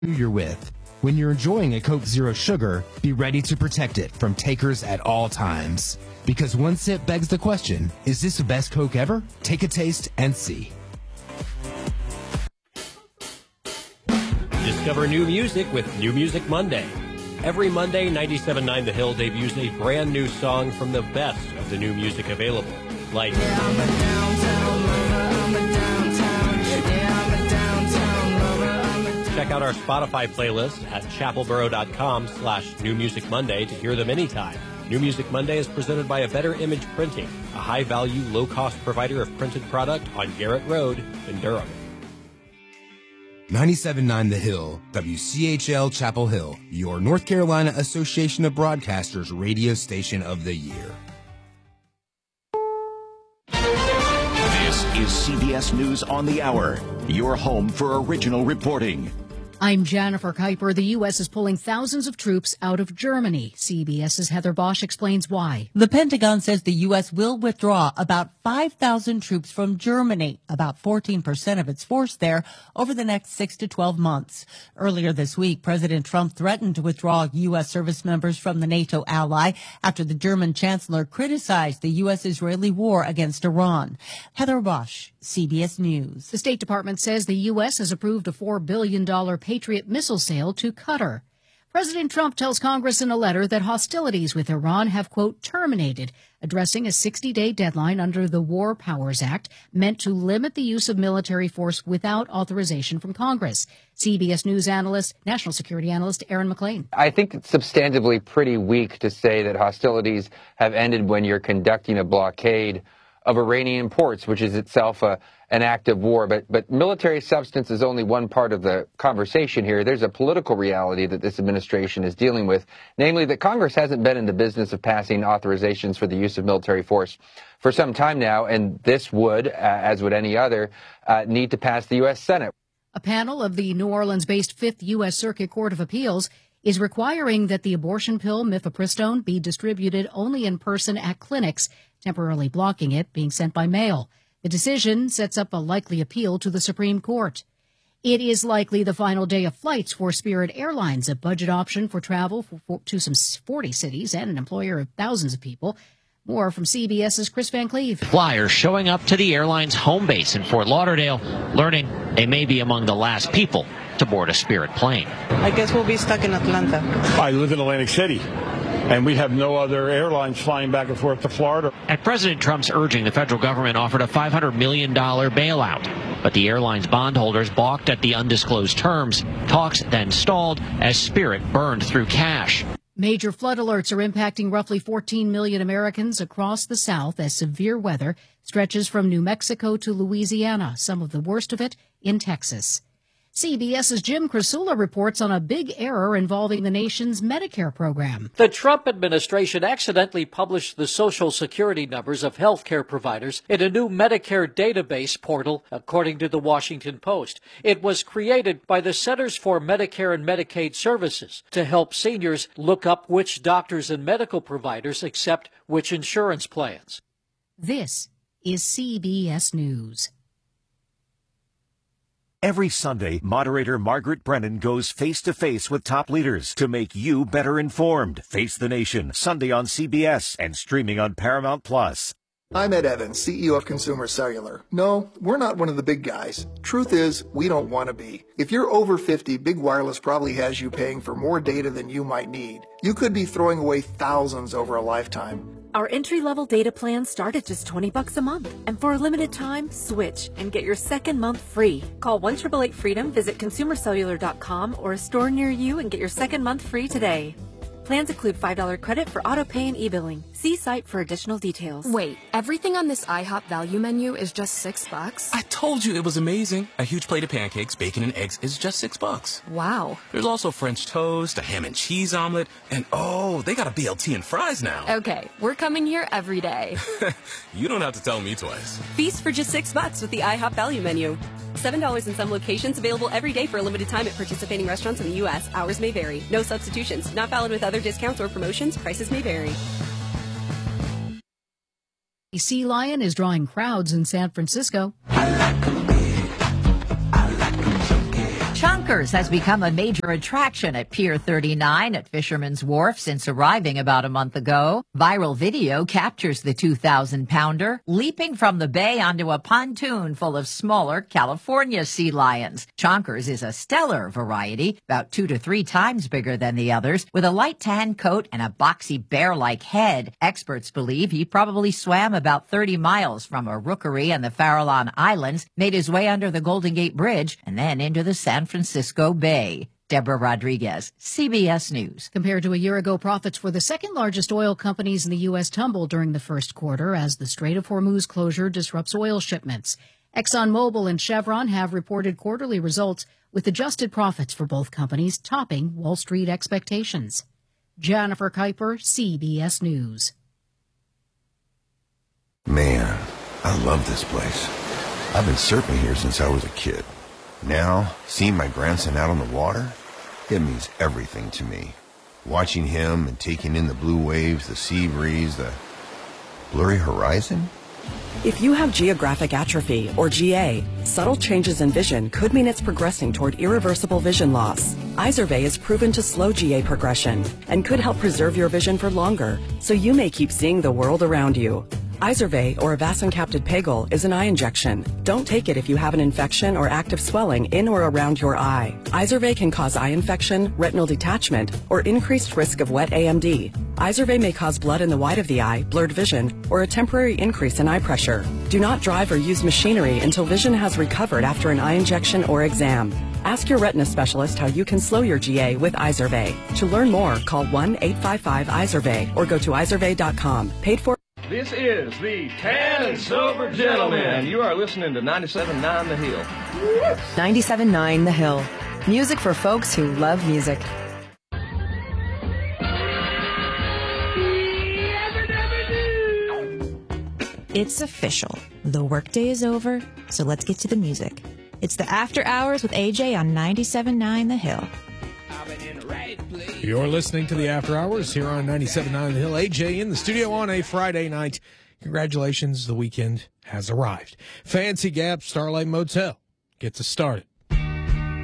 who you're with. When you're enjoying a Coke Zero Sugar, be ready to protect it from takers at all times. Because one sip begs the question, is this the best Coke ever? Take a taste and see. Discover new music with New Music Monday. Every Monday, 97.9 The Hill debuts a brand new song from the best of the new music available. Like check out our Spotify playlist at chapelboro.com/New Music Monday to hear them anytime. New Music Monday is presented by A Better Image Printing, a high-value, low-cost provider of printed product on Garrett Road in Durham. 97.9 The Hill, WCHL Chapel Hill, your North Carolina Association of Broadcasters radio station of the year. This is CBS News on the Hour, your home for original reporting. I'm Jennifer Kuiper. The U.S. is pulling thousands of troops out of Germany. CBS's Heather Bosch explains why. The Pentagon says the U.S. will withdraw about 5,000 troops from Germany, about 14% of its force there, over the next 6 to 12 months. Earlier this week, President Trump threatened to withdraw U.S. service members from the NATO ally after the German chancellor criticized the U.S.-Israeli war against Iran. Heather Bosch, CBS News. The State Department says the U.S. has approved a $4 billion Patriot missile sale to Qatar. President Trump tells Congress in a letter that hostilities with Iran have, quote, terminated, addressing a 60-day deadline under the War Powers Act meant to limit the use of military force without authorization from Congress. CBS News analyst, national security analyst Aaron McLean. I think it's substantively pretty weak to say that hostilities have ended when you're conducting a blockade of Iranian ports, which is itself an act of war. But military substance is only one part of the conversation here. There's a political reality that this administration is dealing with, namely that Congress hasn't been in the business of passing authorizations for the use of military force for some time now, and this would, as would any other, need to pass the U.S. Senate. A panel of the New Orleans-based 5th U.S. Circuit Court of Appeals is requiring that the abortion pill mifepristone be distributed only in person at clinics, temporarily blocking it being sent by mail. The decision sets up a likely appeal to the Supreme Court. It is likely the final day of flights for Spirit Airlines, a budget option for travel to some 40 cities and an employer of thousands of people. More from CBS's Chris Van Cleve. Flyers showing up to the airline's home base in Fort Lauderdale, learning they may be among the last people to board a Spirit plane. I guess we'll be stuck in Atlanta. I live in Atlantic City, and we have no other airlines flying back and forth to Florida. At President Trump's urging, the federal government offered a $500 million bailout, but the airline's bondholders balked at the undisclosed terms. Talks then stalled as Spirit burned through cash. Major flood alerts are impacting roughly 14 million Americans across the South as severe weather stretches from New Mexico to Louisiana, some of the worst of it in Texas. CBS's Jim Krasula reports on a big error involving the nation's Medicare program. The Trump administration accidentally published the Social Security numbers of healthcare providers in a new Medicare database portal, according to the Washington Post. It was created by the Centers for Medicare and Medicaid Services to help seniors look up which doctors and medical providers accept which insurance plans. This is CBS News. Every Sunday, moderator Margaret Brennan goes face-to-face with top leaders to make you better informed. Face the Nation, Sunday on CBS and streaming on Paramount+. I'm Ed Evans, CEO of Consumer Cellular. No, we're not one of the big guys. Truth is, we don't want to be. If you're over 50, Big Wireless probably has you paying for more data than you might need. You could be throwing away thousands over a lifetime. Our entry-level data plans start at just $20 a month. And for a limited time, switch and get your second month free. Call 1-888-FREEDOM, visit consumercellular.com or a store near you and get your second month free today. Plans include $5 credit for auto pay and e-billing. See site for additional details. Wait, everything on this IHOP value menu is just $6? I told you it was amazing. A huge plate of pancakes, bacon, and eggs is just $6. Wow. There's also French toast, a ham and cheese omelet, and oh, they got a BLT and fries now. Okay, we're coming here every day. You don't have to tell me twice. Feast for just $6 with the IHOP value menu. $7 in some locations, available every day for a limited time at participating restaurants in the U.S. Hours may vary. No substitutions. Not valid with other discounts or promotions. Prices may vary. A sea lion is drawing crowds in San Francisco. Chunkers has become a major attraction at Pier 39 at Fisherman's Wharf since arriving about a month ago. Viral video captures the 2,000-pounder leaping from the bay onto a pontoon full of smaller California sea lions. Chunkers is a stellar variety, about 2 to 3 times bigger than the others, with a light tan coat and a boxy bear-like head. Experts believe he probably swam about 30 miles from a rookery in the Farallon Islands, made his way under the Golden Gate Bridge, and then into the San Francisco Bay. Deborah Rodriguez, CBS News. Compared to a year ago, profits for the second largest oil companies in the U.S. tumbled during the first quarter as the Strait of Hormuz closure disrupts oil shipments. ExxonMobil and Chevron have reported quarterly results with adjusted profits for both companies topping Wall Street expectations. Jennifer Kuiper, CBS News. Man, I love this place. I've been surfing here since I was a kid. Now, seeing my grandson out on the water, it means everything to me. Watching him and taking in the blue waves, the sea breeze, the blurry horizon. If you have geographic atrophy, or GA, subtle changes in vision could mean it's progressing toward irreversible vision loss. Izervay is proven to slow GA progression and could help preserve your vision for longer, so you may keep seeing the world around you. Izervay, or avacincaptad pegol, is an eye injection. Don't take it if you have an infection or active swelling in or around your eye. Izervay can cause eye infection, retinal detachment, or increased risk of wet AMD. Izervay may cause blood in the white of the eye, blurred vision, or a temporary increase in eye pressure. Do not drive or use machinery until vision has recovered after an eye injection or exam. Ask your retina specialist how you can slow your GA with Izervay. To learn more, call 1-855-IZERVAY or go to izervay.com. Paid for. This is the Tan and Silver Gentleman. You are listening to 97.9 The Hill. 97.9 The Hill. Music for folks who love music. It's official. The workday is over, so let's get to the music. It's the After Hours with AJ on 97.9 The Hill. You're listening to the After Hours here on 97.9 The Hill. AJ in the studio on a Friday night. Congratulations, the weekend has arrived. Fancy Gap Starlight Motel gets us started